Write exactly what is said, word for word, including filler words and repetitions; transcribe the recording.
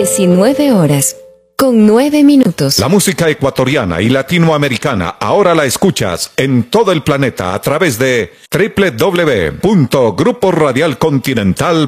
diecinueve horas, con nueve minutos. La música ecuatoriana y latinoamericana ahora la escuchas en todo el planeta a través de doble u doble u doble u punto grupo radial continental